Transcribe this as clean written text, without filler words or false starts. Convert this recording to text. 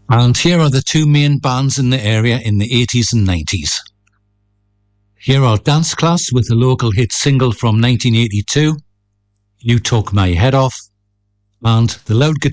And here are the two main bands in the area in the 80s and 90s. Here are Dance Class with a local hit single from 1982, You Took My Head Off, and the Loud Guitar